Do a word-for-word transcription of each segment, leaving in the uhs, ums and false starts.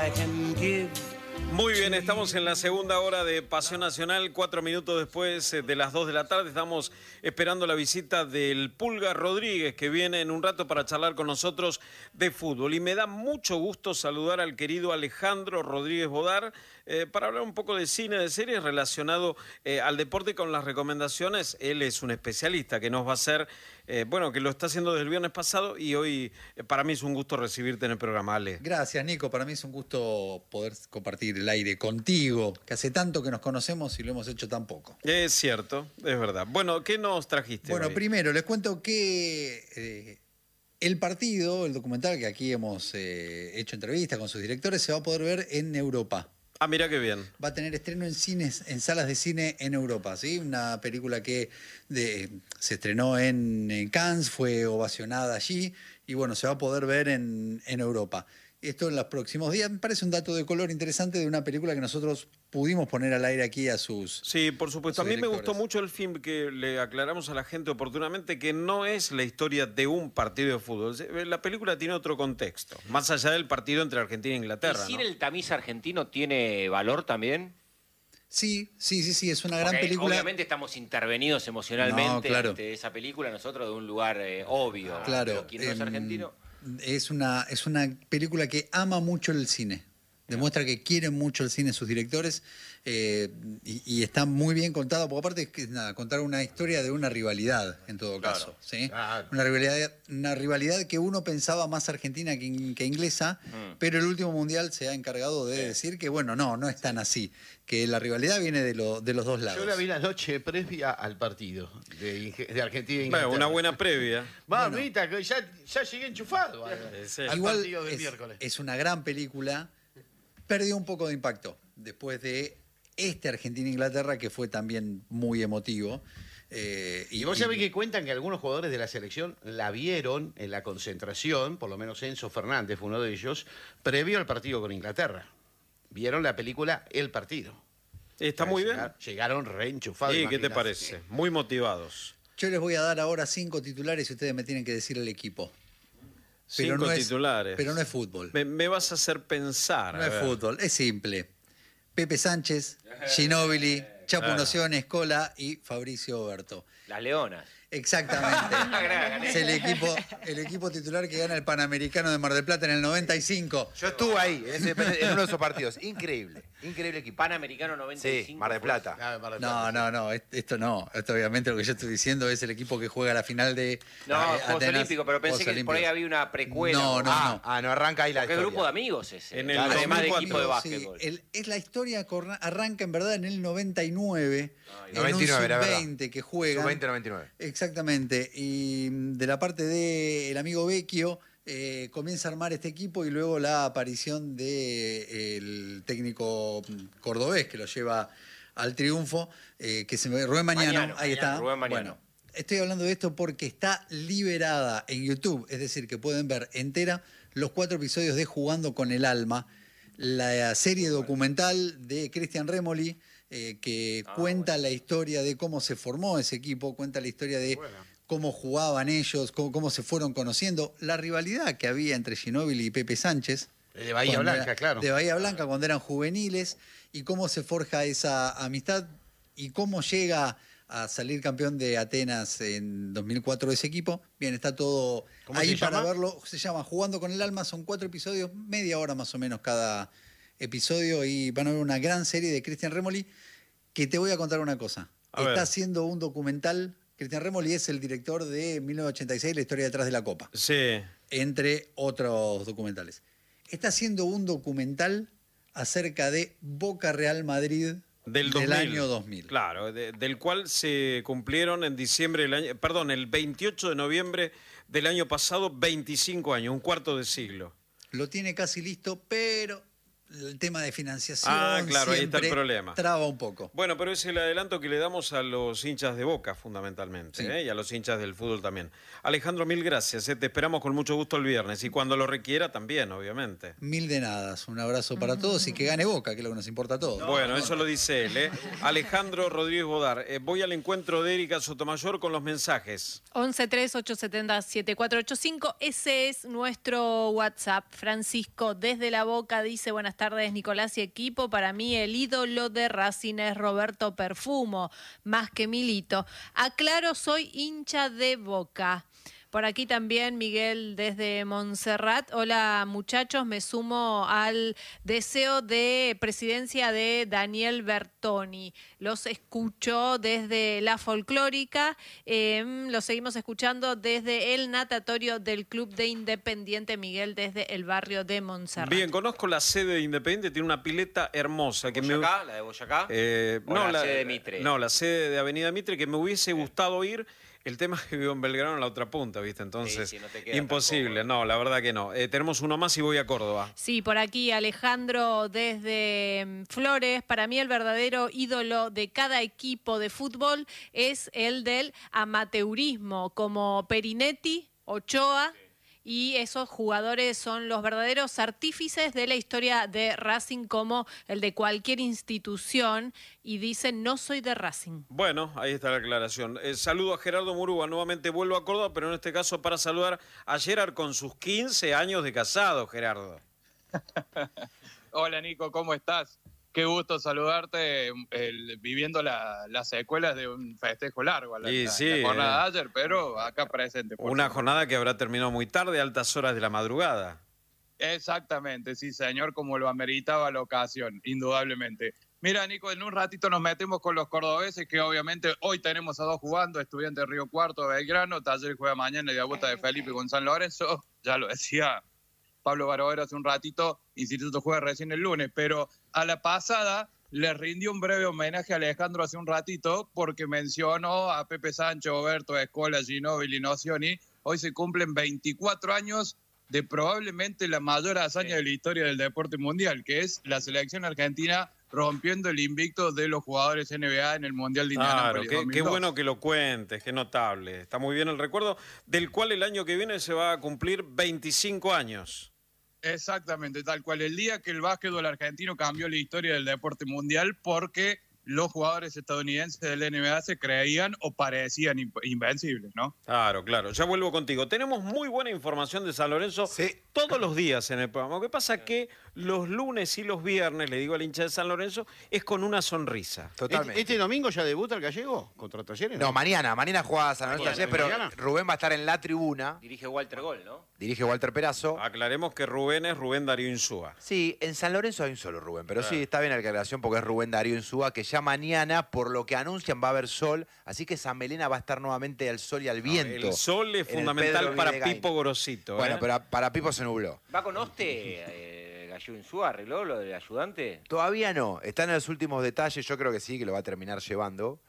I can give. Muy bien, estamos en la segunda hora de Pasión Nacional, cuatro minutos después de las dos de la tarde. Estamos esperando la visita del Pulga Rodríguez, que viene en un rato para charlar con nosotros de fútbol. Y me da mucho gusto saludar al querido Alejandro Rodríguez Bodar eh, para hablar un poco de cine, de series relacionado eh, al deporte con las recomendaciones. Él es un especialista que nos va a hacer, eh, bueno, que lo está haciendo desde el viernes pasado y hoy eh, para mí es un gusto recibirte en el programa, Ale. Gracias, Nico. Para mí es un gusto poder compartir el aire contigo, que hace tanto que nos conocemos y lo hemos hecho tan poco. Es cierto, es verdad. Bueno, ¿qué nos trajiste Bueno, hoy? primero les cuento que eh, el partido, el documental que aquí hemos eh, hecho entrevistas con sus directores, se va a poder ver en Europa. Ah, mira qué bien. Va a tener estreno en cines, en salas de cine en Europa, ¿sí? Una película que de, se estrenó en, en Cannes, fue ovacionada allí y bueno, se va a poder ver en, en Europa. Esto en los próximos días. Me parece un dato de color interesante de una película que nosotros pudimos poner al aire aquí a sus Sí, por supuesto. A mí me directores. gustó mucho el film, que le aclaramos a la gente oportunamente que no es la historia de un partido de fútbol. La película tiene otro contexto, más allá del partido entre Argentina e Inglaterra. ¿Y sin ¿no? el tamiz argentino tiene valor también? Sí, sí, sí, sí, es una gran Porque película. obviamente estamos intervenidos emocionalmente No, claro. ante esa película, nosotros de un lugar eh, obvio. Claro. Pero quien no es em, argentino... Es una, es una película que ama mucho el cine. Demuestra que quieren mucho el cine sus directores eh, y, y está muy bien contada, porque aparte es que nada, contar una historia de una rivalidad en todo Claro. caso. ¿Sí? Claro. Una rivalidad, una rivalidad que uno pensaba más argentina que, que inglesa, Mm. pero el último mundial se ha encargado de decir que bueno, no, no es tan así, que la rivalidad viene de, lo, de los dos lados. Yo la vi la noche previa al partido de, Inge- de Argentina e Bueno, Inglaterra. una buena previa. Mamita, que ya, ya llegué enchufado. al- Sí. al Igual partido del es, miércoles. es una gran película. Perdió un poco de impacto después de este Argentina-Inglaterra, que fue también muy emotivo. Eh, Y vos sabés que cuentan que algunos jugadores de la selección la vieron en la concentración, por lo menos Enzo Fernández fue uno de ellos, previo al partido con Inglaterra. Vieron la película El Partido. Está muy bien. Llegar- Llegaron reenchufados. ¿Y qué te imaginate. parece? Muy motivados. Yo les voy a dar ahora cinco titulares y ustedes me tienen que decir el equipo. Pero Cinco no es- titulares. pero no es fútbol. Me, me vas a hacer pensar. No a es ver. fútbol, es simple. Pepe Sánchez, Ginóbili, Chapu Claro. Noción, Escola y Fabricio Oberto. Las Leonas. Exactamente. Es el equipo, el equipo titular que gana el Panamericano de Mar del Plata en el noventa y cinco. Yo estuve ahí, en, ese- en uno de esos partidos. Increíble, increíble equipo. Panamericano noventa y Sí, cinco. Mar del Plata. Ah, Mar del No, Plata, no, no, est- esto no. Esto obviamente lo que yo estoy diciendo es el equipo que juega la final de No, eh, Juegos Atenas, Olímpicos, pero pensé Juegos que por ahí Olímpicos. había una precuela. No, no, ah, no. ah, no arranca ahí la ¿Qué historia. grupo de amigos ese? En el Además de dos mil equipo de Sí, básquetbol. el- es la historia corra- arranca en verdad en el noventa y nueve, Ay, en noventa y nueve, un era verdad. sub veinte que juegan. Sub veinte noventa y nueve. Exactamente. Y mm, de la parte del amigo Vecchio, eh, comienza a armar este equipo y luego la aparición del técnico mm, cordobés que lo lleva al triunfo, eh, que se me Rubén Mañano, Mañano, ahí Mañano, está. Rubén Mañano. Bueno, estoy hablando de esto porque está liberada en YouTube, es decir, que pueden ver entera los cuatro episodios de Jugando con el Alma, la serie documental de Cristian Remoli, eh, que Ah, cuenta bueno. la historia de cómo se formó ese equipo, cuenta la historia de cómo jugaban ellos, cómo, cómo se fueron conociendo, la rivalidad que había entre Ginóbili y Pepe Sánchez. De Bahía cuando Blanca, era- claro. De Bahía Blanca, cuando eran juveniles, y cómo se forja esa amistad y cómo llega a salir campeón de Atenas en dos mil cuatro ese equipo. Bien, está todo ¿Cómo ahí se para llama? verlo. Se llama Jugando con el Alma, son cuatro episodios, media hora más o menos cada episodio, y van a ver una gran serie de Cristian Remoli, que te voy a contar una cosa. A Está ver. haciendo un documental. Cristian Remoli es el director de mil novecientos ochenta y seis, La historia detrás de la Copa, Sí. entre otros documentales. Está haciendo un documental acerca de Boca Real Madrid Del, dos mil. año dos mil. Claro, de- del cual se cumplieron en diciembre del año, perdón, el veintiocho de noviembre del año pasado, veinticinco años, un cuarto de siglo. Lo tiene casi listo, pero el tema de financiación Ah, claro, ahí está el siempre problema. traba un poco. Bueno, pero es el adelanto que le damos a los hinchas de Boca, fundamentalmente, Sí. ¿eh? Y a los hinchas del fútbol también. Alejandro, mil gracias, ¿eh? Te esperamos con mucho gusto el viernes, y cuando lo requiera también, obviamente. Mil de nadas. Un abrazo para todos y que gane Boca, que es lo que nos importa a todos. Bueno, eso lo dice él, ¿eh? Alejandro Rodríguez Bodar. Eh, voy al encuentro de Erika Sotomayor con los mensajes. once tres ocho siete cero siete cuatro ocho cinco, ese es nuestro WhatsApp. Francisco desde La Boca dice: buenas tardes, Nicolás y equipo. Para mí el ídolo de Racing es Roberto Perfumo, más que Milito. Aclaro, soy hincha de Boca. Por aquí también Miguel desde Montserrat. Hola muchachos, me sumo al deseo de presidencia de Daniel Bertoni. Los escucho desde la folclórica, eh, los seguimos escuchando desde el natatorio del Club de Independiente. Miguel desde el barrio de Montserrat. Bien, conozco la sede de Independiente, tiene una pileta hermosa. Que ¿Boyacá? me... ¿La de Boyacá? Eh, ¿O no, la sede de Mitre? No, la sede de Avenida Mitre, que me hubiese gustado ir. El tema es que vivo en Belgrano, en la otra punta, ¿viste? Entonces, Sí, sí, no te queda imposible. tampoco. No, la verdad que no. Eh, tenemos uno más y voy a Córdoba. Sí, por aquí Alejandro desde mm, Flores. Para mí el verdadero ídolo de cada equipo de fútbol es el del amateurismo, como Perinetti, Ochoa. Y esos jugadores son los verdaderos artífices de la historia de Racing, como el de cualquier institución, y dicen, no soy de Racing. Bueno, ahí está la aclaración. Eh, saludo a Gerardo Murúa, nuevamente vuelvo a Córdoba, pero en este caso para saludar a Gerard con sus quince años de casado, Gerardo. Hola Nico, ¿cómo estás? Qué gusto saludarte el, viviendo la- las secuelas de un festejo largo a la, Y la- sí, la jornada eh. de ayer, pero acá presente. por Una favor. jornada que habrá terminado muy tarde, altas horas de la madrugada. Exactamente, sí señor, como lo ameritaba la ocasión, indudablemente. Mira Nico, en un ratito nos metemos con los cordobeses, que obviamente hoy tenemos a dos jugando, Estudiantes de Río Cuarto, Belgrano, Taller juega mañana y debuta de Felipe con San Lorenzo, ya lo decía Pablo Barovero hace un ratito, Instituto juega recién el lunes, pero a la pasada le rindió un breve homenaje a Alejandro hace un ratito porque mencionó a Pepe Sancho, Oberto, Escola, Ginóbili, Nocioni. Hoy se cumplen veinticuatro años de probablemente la mayor hazaña de la historia del deporte mundial, que es la selección argentina rompiendo el invicto de los jugadores N B A en el Mundial de Claro, Indianápolis qué, qué dos mil dos. bueno que lo cuentes, qué notable. Está muy bien el recuerdo, del cual el año que viene se va a cumplir veinticinco años. Exactamente, tal cual. El día que el básquetbol argentino cambió la historia del deporte mundial porque los jugadores estadounidenses del N B A se creían o parecían in- invencibles, ¿no? Claro, claro. Ya vuelvo contigo. Tenemos muy buena información de San Lorenzo Sí. todos los días en el programa. Lo que pasa es que los lunes y los viernes, le digo al hincha de San Lorenzo, es con una sonrisa. Totalmente. ¿Este, este domingo ya debuta el gallego contra Talleres? No, mañana, mañana juega San Lorenzo Mañana, ayer, pero mañana. Rubén va a estar en la tribuna, Dirige Walter Gol, ¿no? dirige Walter Perazo. Aclaremos que Rubén es Rubén Darío Insúa. Sí, en San Lorenzo hay un solo Rubén, pero Claro. sí, está bien la aclaración porque es Rubén Darío Insúa, que ya mañana, por lo que anuncian, va a haber sol, así que San Melena va a estar nuevamente al sol y al viento. El sol es en el fundamental Pedro para Videgain. Pipo Gorosito. Bueno, ¿eh? pero a- para Pipo se nubló. ¿Va con Oste, eh, Gallego Insúa, arregló lo del ayudante? Todavía no, están en los últimos detalles, yo creo que sí, que lo va a terminar llevando,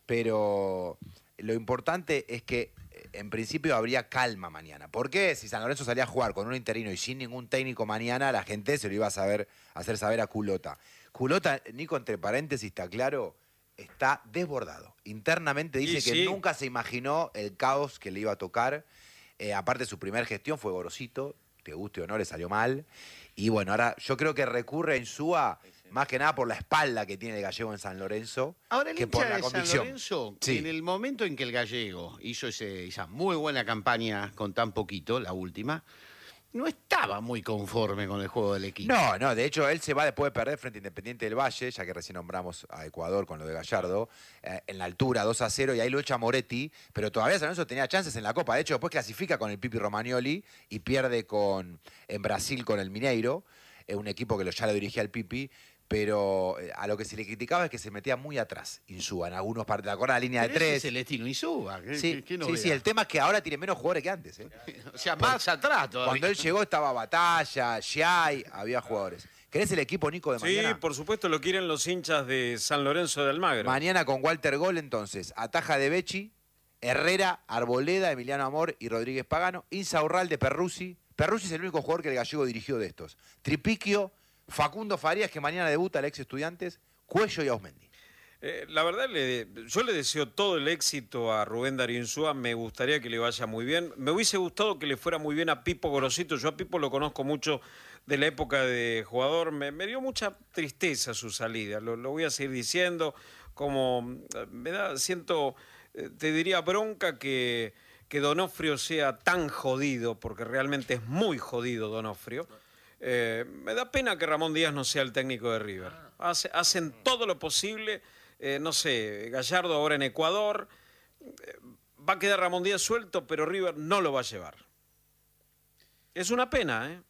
pero lo importante es que eh, en principio habría calma mañana. ¿Por qué? Si San Lorenzo salía a jugar con un interino y sin ningún técnico mañana, la gente se lo iba a saber, hacer saber a Culota. Culota, Nico, entre paréntesis, está claro, está desbordado. Internamente dice Y que sí. nunca se imaginó el caos que le iba a tocar. Eh, aparte, su primera gestión fue Gorosito, te guste o no, le salió mal. Y bueno, ahora yo creo que recurre a Insúa más que nada por la espalda que tiene el gallego en San Lorenzo, Ahora el que por hincha la de San convicción. Lorenzo, Sí. en el momento en que el gallego hizo ese- esa muy buena campaña con tan poquito, la última, no estaba muy conforme con el juego del equipo. No, no, de hecho él se va después de perder frente a Independiente del Valle, ya que recién nombramos a Ecuador con lo de Gallardo, eh, en la altura dos a cero y ahí lo echa Moretti, pero todavía San Lorenzo tenía chances en la Copa. De hecho, después clasifica con el Pipi Romagnoli y pierde con, en Brasil con el Mineiro, eh, un equipo que lo, ya lo dirigía el Pipi, pero eh, a lo que se le criticaba es que se metía muy atrás Insúa en algunos partidos. ¿Te acuerdas la línea de Pero ese tres? es el estilo Insúa. ¿Qué, Sí, qué- qué sí, novedad? sí, el tema es que ahora tiene menos jugadores que antes. ¿eh? O sea, más atrás todavía. Cuando él llegó estaba Batalla, Giai, había jugadores. ¿Querés el equipo, Nico, de Sí, mañana? por supuesto lo quieren los hinchas de San Lorenzo de Almagro. Mañana con Walter Gol, entonces, Ataja de Becci, Herrera, Arboleda, Emiliano Amor y Rodríguez Pagano, Insaurralde, Perruzzi. Perruzzi es el único jugador que el gallego dirigió de estos. Tripiquio, Facundo Farías, que mañana debuta el ex Estudiantes, Cuello y Ausmendi. Eh, la verdad, le- yo le deseo todo el éxito a Rubén Darío Insúa. Me gustaría que le vaya muy bien. Me hubiese gustado que le fuera muy bien a Pipo Gorosito. Yo a Pipo lo conozco mucho de la época de jugador. Me, me dio mucha tristeza su salida. Lo, lo voy a seguir diciendo. Como eh, me da, siento, eh, te diría bronca que, que Donofrio sea tan jodido, porque realmente es muy jodido Donofrio. Eh, me da pena que Ramón Díaz no sea el técnico de River. Hace, hacen todo lo posible, eh, no sé, Gallardo ahora en Ecuador, eh, va a quedar Ramón Díaz suelto, pero River no lo va a llevar. Es una pena, ¿eh?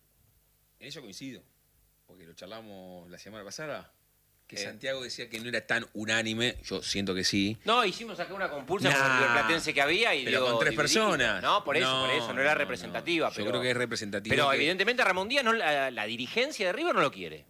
En eso coincido, porque lo charlamos la semana pasada, que Eh. Santiago decía que no era tan unánime, yo siento que sí. No, hicimos acá una compulsa con Nah, el Riverplatense que había y pero dio con tres dividida. personas. No, por eso, No, por eso, no era no, representativa. no. Yo pero, creo que es representativa Pero que- evidentemente Ramón Díaz, no, la, la dirigencia de River no lo quiere.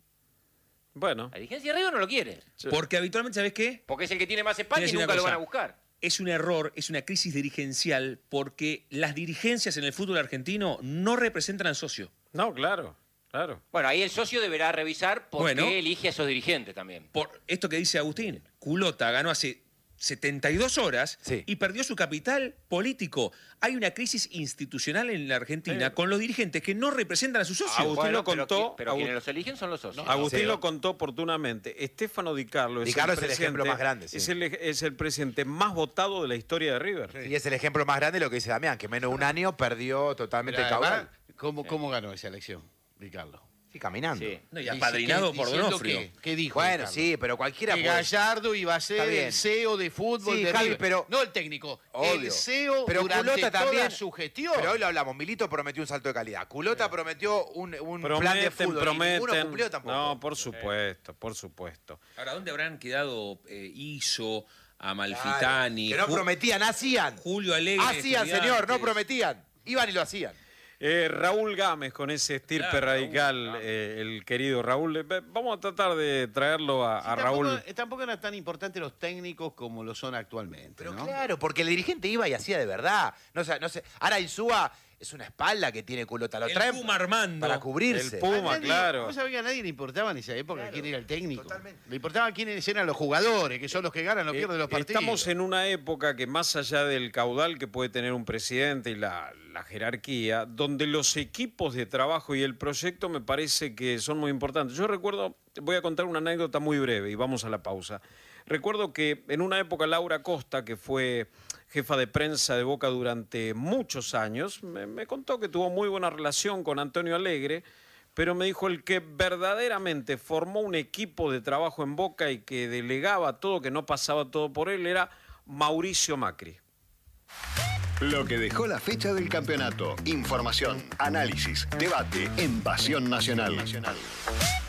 Bueno. La dirigencia de River no lo quiere. Porque habitualmente, ¿sabes qué? Porque es el que tiene más espalda y Quiero decir nunca una lo van cosa. a buscar. Es un error, es una crisis dirigencial, porque las dirigencias en el fútbol argentino no representan al socio. No, claro, claro. Bueno, ahí el socio deberá revisar por Bueno. qué elige a esos dirigentes también. Por esto que dice Agustín, Culota ganó hace setenta y dos horas Sí. y perdió su capital político. Hay una crisis institucional en la Argentina con los dirigentes que no representan a sus socios. Agustín Bueno, lo pero contó, qui- Pero, Agust- quienes los eligen son los socios. Agustín Sí. lo contó oportunamente. Estefano Di Carlo es, Di Carlo el, es el ejemplo presidente- más grande, sí. es, el, es el presidente más votado de la historia de River. Y es el ejemplo más grande de lo que dice Damián, que menos de un año perdió totalmente el Pero caudal. además, ¿cómo, ¿Cómo ganó esa elección, Ricardo? Sí, caminando. Sí. No, y Dice apadrinado que- por diciendo Donofrio. que- ¿Qué dijo? Bueno, Ricardo? sí, pero cualquiera Que puede. Gallardo iba a ser Está bien. el C E O de fútbol Sí, de Javi, River. pero- No el técnico, Obvio. el C E O Pero durante Culota toda también, su gestión. Pero hoy lo hablamos, Milito prometió un salto de calidad. Culota prometió un, un plan de Prometen, fútbol. y ninguno prometen. cumplió tampoco. No, por supuesto, por supuesto. Ahora, ¿dónde habrán quedado eh, Iso, Amalfitani, Que no Ju- prometían, hacían. Julio Alegre? Hacían, señor, no Estudiantes? prometían. Iban y lo hacían. Eh, Raúl Gámez, con ese estirpe Claro, radical, Raúl, eh, el querido Raúl. Eh, Vamos a tratar de traerlo a, Sí, a tampoco, Raúl. eh, tampoco eran tan importantes los técnicos como lo son actualmente, Pero ¿no? claro, porque el dirigente iba y hacía de verdad. No sé, no sé. Ahora Insúa es una espalda que tiene Culota. Lo El traen Puma Armando. para cubrirse. El Puma. A nadie- claro. Vos sabés que a nadie le importaba en esa época quién era el técnico. totalmente. Le importaba quiénes eran los jugadores, que son los que ganan o Eh, pierden los partidos. Estamos en una época que más allá del caudal que puede tener un presidente y la, la jerarquía, donde los equipos de trabajo y el proyecto me parece que son muy importantes. Yo recuerdo, voy a contar una anécdota muy breve y vamos a la pausa. Recuerdo que en una época Laura Costa, que fue jefa de prensa de Boca durante muchos años, me, me contó que tuvo muy buena relación con Antonio Alegre, pero me dijo el que verdaderamente formó un equipo de trabajo en Boca y que delegaba todo, que no pasaba todo por él, era Mauricio Macri. Lo que dejó la fecha del campeonato. Información, análisis, debate en Pasión Nacional.